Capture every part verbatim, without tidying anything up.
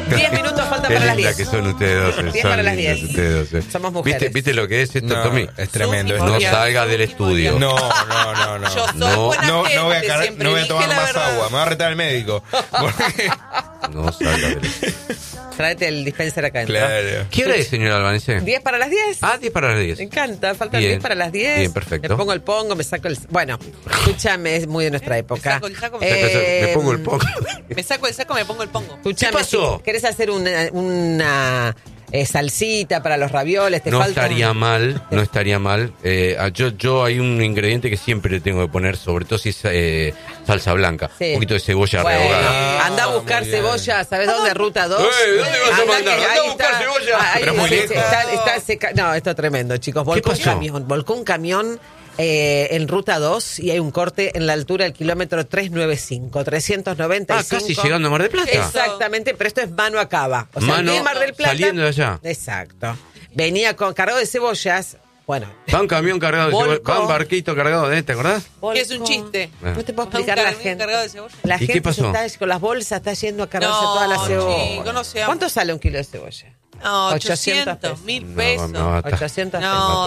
diez minutos faltan Qué para las linda diez. que son ustedes dos. diez son para las lindas diez. ustedes dos. Somos mujeres. ¿Viste, ¿Viste lo que es esto, No, Tommy? es tremendo. Su esto. No Obvio. salga del estudio. No, no, no, no. Yo soy No, buena No, gente, no voy a, car- siempre no voy a dije tomar la más verdad. agua, me va a retar el médico. Porque- No salga del estudio. Tráete el dispenser acá adentro. Claro. ¿Qué hora es, señora Albanese? ¿diez para las diez? Ah, diez para las diez. Me encanta, faltan Bien. diez para las diez. Bien, perfecto. Me pongo el pongo, me saco el... Bueno, escúchame, es muy de nuestra época. saco el saco, me Eh, Me pongo el poco. Me saco el saco, me pongo el pongo. Escúchame, ¿Qué pasó? si ¿querés hacer una, una eh, salsita para los ravioles? ¿Te No falta? estaría mal, no estaría mal. Eh, yo, yo hay un ingrediente que siempre le tengo que poner, sobre todo si es eh, salsa blanca. Sí. Un poquito de cebolla Bueno, rehogada. anda a buscar muy bien. cebolla, ¿sabes dónde? Ruta dos. Eh, ¿dónde vas a Anda mandar? que Anda a ahí buscar está. cebolla. Ahí Pero es muy está, lejos. está, está seca- No, esto es tremendo, chicos. Volcó un pasó? camión, volcó un camión eh, en Ruta dos y hay un corte en la altura del kilómetro trescientos noventa y cinco, trescientos noventa y Ah, cinco. casi llegando a Mar del Plata. Exactamente, pero esto es mano a cava. O sea, Mano de Mar del Plata. saliendo de allá. Exacto. Venía con cargado de cebollas. Bueno, Va un camión cargado de Volcó. cebolla. Va un barquito cargado de, ¿te acordás? Que es un chiste. Ah. no te puedo Va un explicar la camión gente. cargado de cebolla. La ¿Y qué gente pasó? se está, con las bolsas está yendo a cargarse No, toda la cebolla. chico, no seamos- ¿Cuánto sale un kilo de cebolla? No, ochocientos ochocientos, mil No, pesos. no, No, está- ochocientos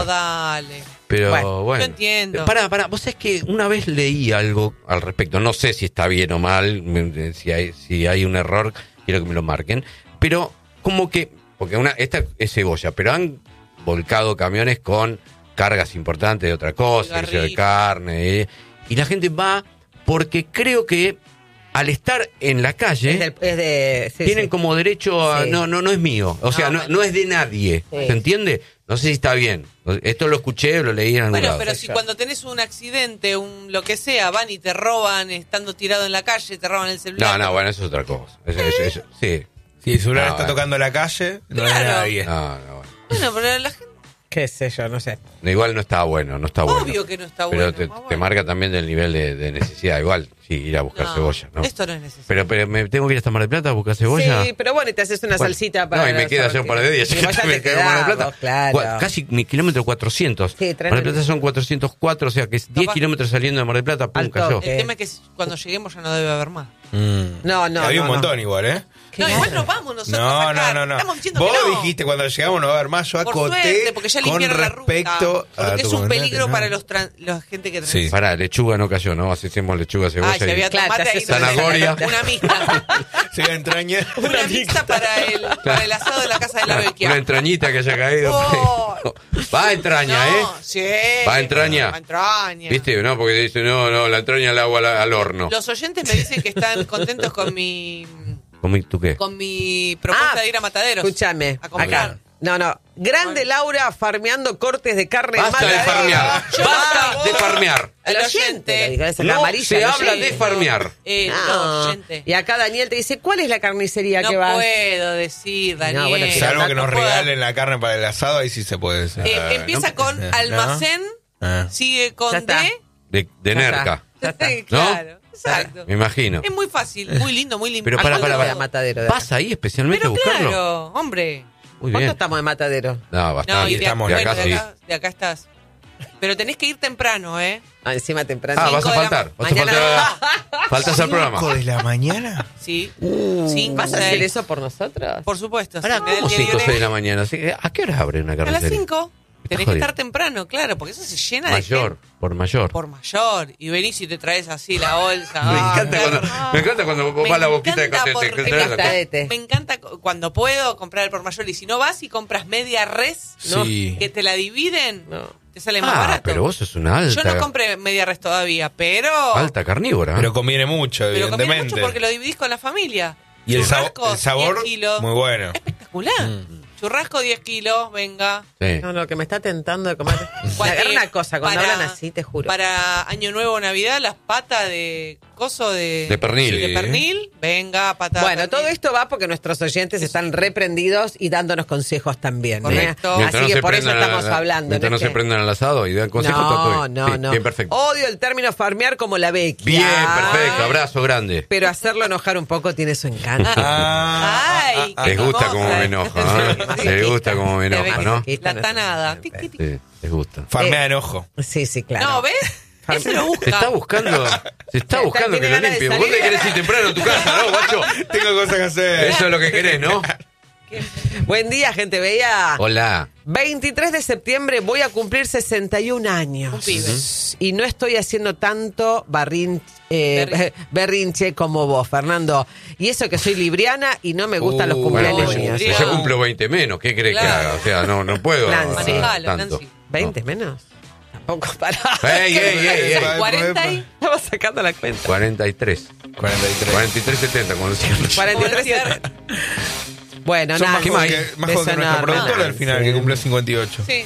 dale. Pero Bueno, bueno. yo entiendo. Pará, pará. Vos sabés que una vez leí algo al respecto. No sé si está bien o mal. me- Si hay, si hay un error, quiero que me lo marquen. Pero como que. Porque una esta es cebolla, pero han volcado camiones con cargas importantes de otra cosa, qué sé yo, de Cigarrillos. carne. eh, y la gente va porque creo que al estar en la calle. Es, del- es de... sí, tienen sí. como derecho a... Sí. No, no, no es mío. O sea, No, no, bueno. no es de nadie. Sí. ¿Se entiende? No sé si está bien. Esto lo escuché, lo leí en algún Bueno, lado. pero si cuando tenés un accidente, un lo que sea, van y te roban estando tirado en la calle, te roban el No, celular. no, bueno, eso es otra cosa. Eso, eso, eso- sí. Si el celular No, está bueno. tocando la calle, no hay Claro. nadie. No, no, bueno. Bueno, pero la gente, Qué sé yo, no sé. Igual no está bueno, no está bueno. obvio que no está Pero bueno. te, más te bueno. marca también del nivel de, de necesidad. Igual, sí, ir a buscar No, cebolla, ¿no? Esto no es necesario. Pero, pero me tengo que ir hasta Mar del Plata a buscar cebolla. Sí, pero bueno, y te haces una Bueno, salsita para... No, y me los queda ya un par de días. Y vos ya Me te quedo en Mar del quedás, Plata. vos, claro. Cua- Casi mi kilómetro cuatrocientos. Sí, tres Mar del Plata minutos. son cuatrocientos cuatro, o sea que es diez Capaz- kilómetros saliendo de Mar del Plata, pum, Al cayó. toque. El tema es que cuando lleguemos ya no debe haber más. Mm. No, no, Había no, un no. montón igual, ¿eh? No, igual nos vamos nosotros No, a no, sacar. no, no. Estamos diciendo Vos que no. dijiste cuando llegamos no va a haber más, yo Por acoté suerte, porque ya con limpiaron la respecto ruta. a Porque tu es un comentario, peligro ¿no? para los tran- la gente que Sí. transita. Pará, lechuga no cayó, ¿no? Hacemos lechuga, cebolla Ah, si y- había Claro, tomate te ahí. haces no sé. zanahoria. Una mixta. Se iba a entrañar. Una mixta para el, para el asado de la casa de la Una Vecchia. entrañita que haya caído. Oh. Va entraña, ¿eh? No, sí. Va entraña. Va entraña. ¿Viste? No, porque dice, no, no, la entraña al agua al, al horno. Los oyentes me dicen que están contentos con mi ¿Cómo, ¿Tú qué? con mi propuesta Ah, de ir a Mataderos. Escúchame, A comprar. acá. No, no. Grande Laura farmeando cortes de carne en Basta de Matadero. farmear. Yo Basta hago- de farmear. El El oyente. oyente. lo digo, esa No amarilla, se el habla oyente. de farmear. Eh, No. no, oyente. Y acá Daniel te dice, ¿cuál es la carnicería No que vas? puedo decir, Daniel. No, bueno, Es algo que No nos puedo. regalen la carne para el asado, ahí sí se puede decir. Eh, Ah, empieza ¿no? con ¿No? almacén, Ah. sigue Ya con está. D. De, de Ya está. nerca. Ya está. Claro, exacto. Me imagino. Es muy fácil, muy lindo, muy limpio. Pero para, para, ¿Cuánto para. queda Matadero de ¿Vas ahí especialmente Pero a buscarlo? claro, hombre. Muy ¿Cuánto bien. estamos de Matadero? No, No, bastante. y de, estamos de bueno, acá de sí. acá, de acá estás. Pero tenés que ir temprano, ¿eh? Ah, encima temprano. Ah, vas a Cinco de la faltar. Vas a mañana. faltar. Faltas al programa. ¿Cinco de la mañana? Sí. Uh, Cinco, ¿Vas a hacer seis. eso por nosotros? Por supuesto. Ahora, si me da el ¿cómo día cinco o libre, seis de la mañana? Así que, ¿a qué hora abre una A las carnicería? cinco. Tenés que jodiendo. estar temprano, claro, porque eso se llena de Mayor, gente. por mayor. Por mayor. Y venís y te traes así la bolsa. Me Ah, encanta claro. cuando, me encanta cuando Me va la boquita de encanta cotete. porque- que trae la- Castadete. Me encanta cu- cuando puedo comprar el por mayor. Y si no vas y compras media res, ¿no? Sí. que te la dividen, No. te sale más Ah, barato. pero vos sos una alta. Yo no compré media res todavía, pero. Alta carnívora. Pero conviene mucho, Pero conviene evidentemente. mucho porque lo dividís con la familia. Y el, sabo- Churrascos, el sabor, diez kilos. muy bueno. Espectacular. Churrasco diez kilos, venga. Sí. No, no, que me está tentando de comer. Me Cual- agarra eh, una cosa, cuando para- hablan así, te juro. Para Año Nuevo, Navidad, las patas de coso de... De pernil. De pernil, venga, patada Bueno, de todo pernil. esto va porque nuestros oyentes están reprendidos y dándonos consejos también. ¿eh? Correcto. Mientras Así no que se por eso prendan estamos a- hablando. Mientras no es se que- prendan al asado y dan consejos, está todo No, bien. no, Sí, no. Bien, perfecto. Odio el término farmear como la Becky. Bien, Ah, perfecto. Abrazo grande. Pero hacerlo enojar un poco tiene su encanto. Ah, Ay, ah, qué Les gusta hermosa. cómo me enojo, ¿no? Sí. Les gusta cómo me Se ve enojo, que ¿no? sí. La tanada. Tic, tic, tic. Sí, les gusta. Farmea Eh, enojo. Sí, sí, claro. No, ¿ves? trabajar. Ese lo busca. Se está buscando, se está Está- buscando tiene que lo ganas de limpie. Vos salir. te querés ir temprano a tu casa, ¿no, guacho? Tengo cosas que hacer. Eso es lo que querés, ¿no? Buen día, gente bella. Hola. veintitrés de septiembre voy a cumplir sesenta y un años. Un pibe. Y no estoy haciendo tanto barrin- eh, Berrinche. berrinche como vos, Fernando. Y eso que soy libriana y no me gustan los Uh, Bueno, cumpleaños. pues, Bueno, si Dios. yo cumplo veinte menos, ¿qué crees Claro. que haga? O sea, no, no puedo Nancy. hacer Manejalo, tanto. Nancy. ¿veinte menos? Tampoco para. Ey, ey, ey, ey. Epa, epa, cuarenta y... epa. Estamos sacando la cuenta. cuarenta y tres. cuarenta y tres. cuarenta y tres setenta, cuando decían. cuarenta y tres setenta. Bueno, Son nada. más ¿Qué jóvenes más? que, más Beso jóvenes que nuestra enorme, productora al Nancy. final, que cumple cincuenta y ocho. Sí.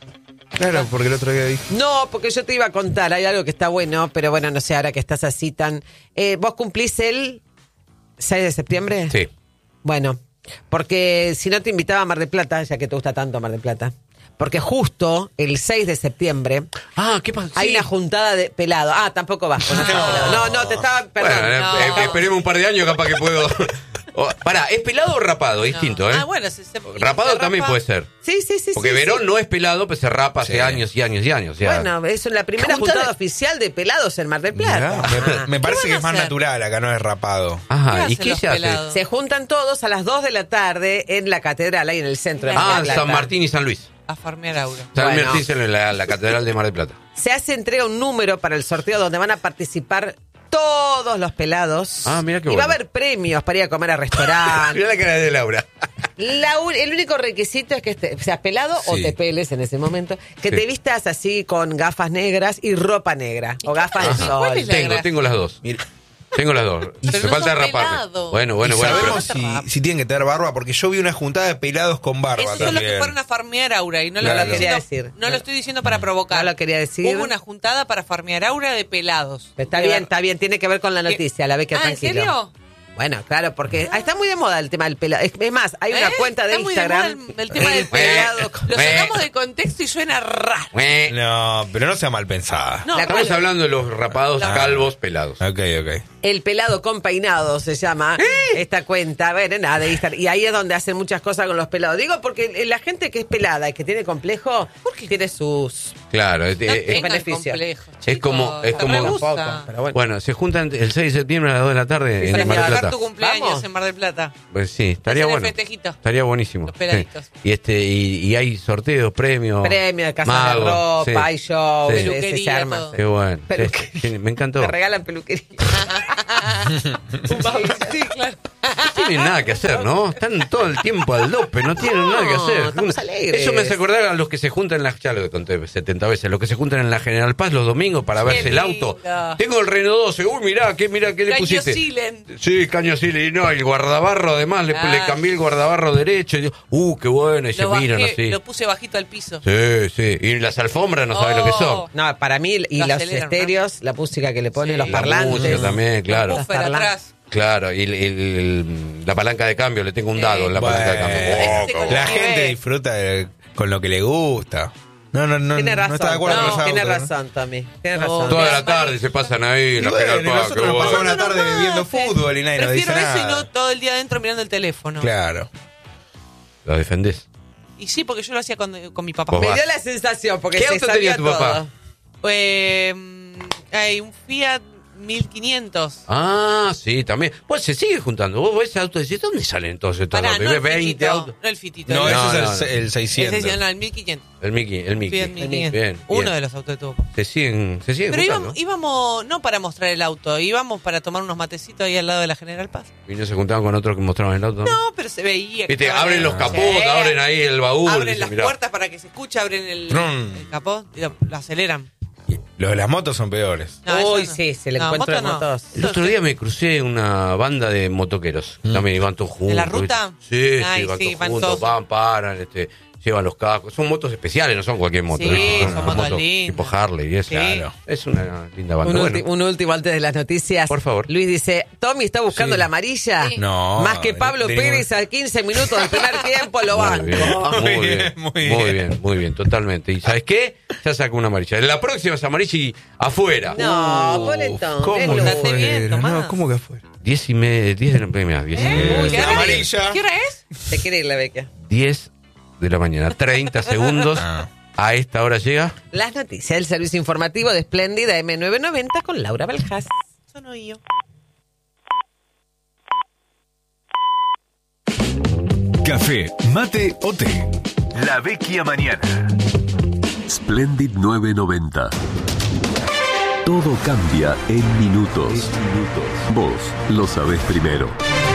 Claro, porque el otro día dijo. No, porque yo te iba a contar, hay algo que está bueno, pero bueno, no sé, ahora que estás así tan... Eh, ¿Vos cumplís el seis de septiembre? Sí. Bueno, porque si no te invitaba a Mar del Plata, ya que te gusta tanto Mar del Plata, porque justo el seis de septiembre Ah, ¿qué pasa? hay Sí. una juntada de pelado. Ah, tampoco vas con esa pelado. No, no, te estaba... Perdón. Bueno, eh, No. eh, esperemos un par de años, capaz que puedo. Oh, pará, ¿es pelado o rapado? Es distinto, ¿eh? Ah, bueno, se, se- Rapado se también rapa. puede ser. Sí, sí, sí. Porque sí, Verón sí. no es pelado, pues se rapa hace Sí. años y años y años. O sea, Bueno, eso es la primera Juntada- juntada oficial de pelados en Mar del Plata. Mirá, me, me parece ¿Qué que van es a más hacer? natural, acá no es rapado. Ajá, ¿Qué ¿y hacen qué los se hace? pelados? Se juntan todos a las dos de la tarde en la catedral, ahí en el centro de Mar Ah, del Plata. San Martín y San Luis. A farmear aura. San Bueno. Martín en la, la Catedral de Mar del Plata. Se hace entrega un número para el sorteo donde van a participar todos los pelados. Ah, mira qué Y va a bueno. haber premios para ir a comer a restaurantes. Mirá la cara de Laura. La un- el único requisito es que estés- seas pelado o Sí. te peles en ese momento. Que Sí. te vistas así con gafas negras y ropa negra. O gafas de Ajá. sol. ¿Cuál es la Tengo, gracia? tengo las dos. Mira, Tengo las dos. Pero Me no falta son raparme. pelados. Bueno, bueno, ¿y bueno. pero- sabemos si, si tienen que tener barba? Porque yo vi una juntada de pelados con barba Esos son los también. que fueron a farmear aura y no lo, Claro. estoy Quería diciendo, decir. no lo estoy diciendo para provocar. No lo quería decir. Hubo una juntada para farmear aura de pelados. Está De bien, ver- está bien. Tiene que ver con la ¿Qué? noticia. La ve que Ah, ¿en tranquilo. serio? Bueno, claro, porque ah, está muy de moda el tema del pelado. Es, es más, hay una ¿Eh? cuenta de Está muy Instagram. moda el, el tema del El pelado. pelado. Lo sacamos de contexto y suena raro. Eh, No, pero no sea mal pensada. No, La Estamos pero- hablando de los rapados, Ah. calvos, pelados. Ok, ok. El pelado con peinado se llama esta cuenta. Bueno, nada, de Instagram. Y ahí es donde hacen muchas cosas con los pelados. Digo, porque la gente que es pelada y que tiene complejo, tiene sus... Claro, es, No es- tengan beneficio. complejos, es como- chicos. es como- Me gusta. Tampoco, pero bueno. bueno, se juntan el seis de septiembre a las dos de la tarde en Para Mar del Festejar Plata. tu cumpleaños Vamos. en Mar del Plata. Pues sí, estaría Hacer el bueno. festejito. Estaría buenísimo. Los peladitos. Sí. Y este y, y hay sorteos, premios. Premios de casas magos, de ropa, sí. hay shows, Sí. ese se Peluquería, arma. todo. Qué bueno. Peluquería. Sí, sí, me encantó. Te regalan peluquería. Sí, claro. No tienen nada que hacer, ¿no? Están todo el tiempo al dope, no tienen No, nada que hacer. estamos alegres. Eso me hace acordar a los que se juntan en la, ya lo conté setenta veces, los que se juntan en la General Paz los domingos para Qué verse el lindo. auto. Tengo el Renault doce, uy, mirá, ¿qué, mirá, ¿qué le Caño pusiste? Silen. Sí, caño Silen, y no, el guardabarro además, le, Ah. le cambié el guardabarro derecho, y digo, uh, qué bueno, y se Lo, bajé, miran así. lo puse bajito al piso. Sí, sí, y las alfombras no saben lo que son. Oh. No, para mí, y Lo los aceleran, estéreos, la música que le ponen, Sí. los La parlantes. música también, claro. Los Buffer parlantes. atrás. Claro, y el- el- el- la palanca de cambio, le tengo un dado en la Bueno, palanca de cambio. Oh, Ese qué con la que gente ve. disfruta de- con lo que le gusta. No, no, no. Tiene no razón, está de acuerdo no, con los tiene autos, ¿no? razón, Tommy. Tiene No. razón. Toda la Amarillo. tarde se pasan ahí Y en la bueno, General y Paz. nosotros qué nos bueno. pasamos la No, no, tarde no, viendo no, fútbol y nadie nos dice Prefiero eso y nada. no todo el día adentro mirando el teléfono. Claro. ¿La defendés? Y sí, porque yo lo hacía con, con mi papá. Vos Me vas. dio la sensación, porque ¿Qué se auto sabía tenía tu todo. papá? Eh, hay un Fiat mil quinientos. Ah, sí, también. Pues se sigue juntando. Vos ves autos y decís, ¿dónde salen entonces estos Pará, autos? no Ves el veinte fitito, autos. no el fitito. No, el, No, ese no, es no. el, el el seiscientos. seiscientos, no, el mil quinientos. El Mickey, el Mickey. Fiat mil quinientos. Bien, Uno bien. de los autos de tu papá. Se siguen, se siguen Pero juntando. íbamos, íbamos, no para mostrar el auto, íbamos para tomar unos matecitos ahí al lado de la General Paz. Y no se juntaban con otros que mostraban el auto. No, pero se veía. que Viste, estaban abren ahí. los capots, Sí. abren ahí el baúl. Abren dicen, las mirá. puertas para que se escuche, abren el, Brum. el capó y lo, lo aceleran. Los de las motos son peores. No, eso Uy, no. sí, se le No, encuentro de moto no. motos. El otro día me crucé una banda de motoqueros. También iban todos juntos. ¿De la ruta? ¿viste? Sí, Ay, sí, van sí, todos van juntos, todos. van, paran, este, llevan los cascos. Son motos especiales, no son cualquier moto. Sí, ¿viste? son motos lindas. tipo Harley y eso. Sí. Claro. Es una linda banda. Un, Bueno, ulti- un último antes de las noticias. Por favor. Luis dice, Tommy está buscando Sí. la amarilla. Sí. No. Más que Pablo de- de Pérez a quince minutos del primer tiempo lo muy banco. bien, muy Muy bien, bien, muy muy bien, bien. muy bien, totalmente. ¿Y sabes qué? Ya sacó una amarilla. En la próxima es amarilla y afuera. No, Uf, Poletón. ¿Cómo es que lo- Date bien, afuera? Tomás. No, ¿cómo que afuera? Diez y media, diez de la mañana, diez y media. Eh, ¿Qué hora es? amarilla. ¿Qué hora es? Te quiere ir la beca. diez de la mañana, treinta segundos. Ah. A esta hora llega. Las noticias, el servicio informativo de Espléndida eme novecientos noventa con Laura Beljas. Soy yo. Café, mate o té. La Vecchia Mañana. Splendid novecientos noventa. Todo cambia en minutos. Vos lo sabés primero.